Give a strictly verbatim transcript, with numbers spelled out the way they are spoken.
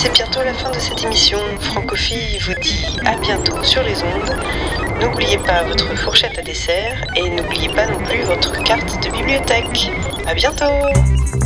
C'est bientôt la fin de cette émission. Francophile vous dit à bientôt sur les ondes. N'oubliez pas votre fourchette à dessert et n'oubliez pas non plus votre carte de bibliothèque. À bientôt!